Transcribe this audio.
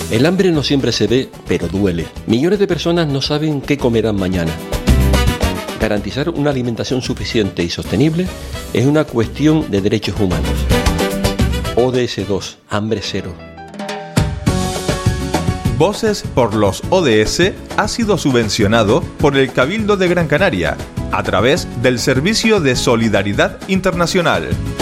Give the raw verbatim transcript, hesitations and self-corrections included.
El hambre no siempre se ve, pero duele. Millones de personas no saben qué comerán mañana. Garantizar una alimentación suficiente y sostenible es una cuestión de derechos humanos. O D S dos, hambre cero. Voces por los O D S ha sido subvencionado por el Cabildo de Gran Canaria a través del Servicio de Solidaridad Internacional.